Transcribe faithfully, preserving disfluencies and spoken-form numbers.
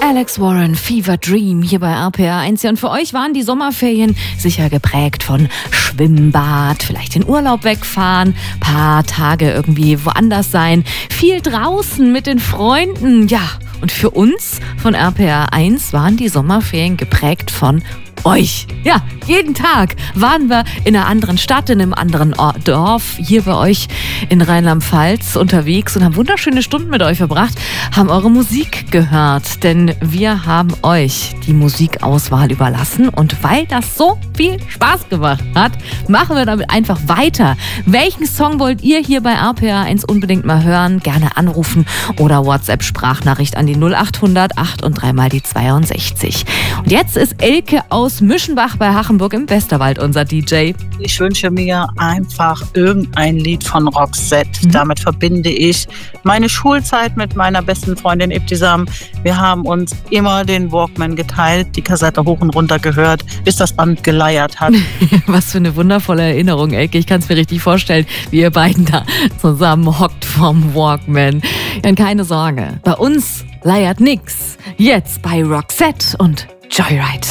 Alex Warren, Fever Dream hier bei R P R eins. Und für euch waren die Sommerferien sicher geprägt von Schwimmbad, vielleicht in Urlaub wegfahren, paar Tage irgendwie woanders sein, viel draußen mit den Freunden. Ja, und für uns von R P R eins waren die Sommerferien geprägt von euch. Ja, jeden Tag waren wir in einer anderen Stadt, in einem anderen Ort, Dorf, hier bei euch in Rheinland-Pfalz unterwegs und haben wunderschöne Stunden mit euch verbracht, haben eure Musik gehört, denn wir haben euch die Musikauswahl überlassen und weil das so viel Spaß gemacht hat, machen wir damit einfach weiter. Welchen Song wollt ihr hier bei R P R eins unbedingt mal hören? Gerne anrufen oder WhatsApp-Sprachnachricht an die null acht hundert acht und dreimal die zweiundsechzig. Und jetzt ist Elke aus Mischenbach bei Hachenburg im Westerwald unser D J. Ich wünsche mir einfach irgendein Lied von Roxette. Mhm. Damit verbinde ich meine Schulzeit mit meiner besten Freundin Ibtisam. Wir haben uns immer den Walkman geteilt, die Kassette hoch und runter gehört, bis das Band geleiert hat. Was für eine wundervolle Erinnerung, Elke. Ich kann es mir richtig vorstellen, wie ihr beiden da zusammen hockt vom Walkman. Und keine Sorge, bei uns leiert nix. Jetzt bei Roxette und Joyride.